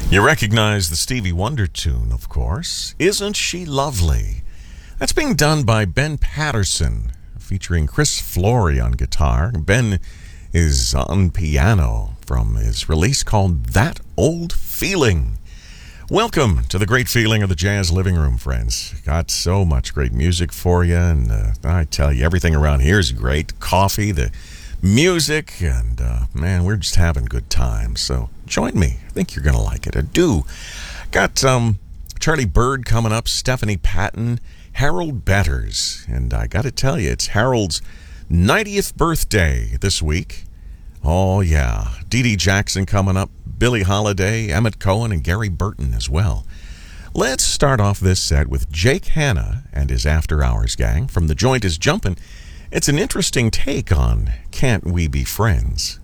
You recognize the Stevie Wonder tune, of course. Isn't She Lovely? That's being done by Ben Patterson, featuring Chris Flory on guitar. Ben is on piano from his release called That Old Feeling. Welcome to the great feeling of the Jazz Living Room, friends. Got so much great music for you, and I tell you, everything around here is great. Coffee, the music, and man, we're just having good times. So join me. I think you're going to like it. I do. Got Charlie Bird coming up, Stephanie Patton, Harold Betters, and I got to tell you, it's Harold's 90th birthday this week. Oh, yeah. Dee Dee Jackson coming up, Billie Holiday, Emmett Cohen, and Gary Burton as well. Let's start off this set with Jake Hanna and his After Hours gang from The Joint is Jumpin'. It's an interesting take on Can't We Be Friends?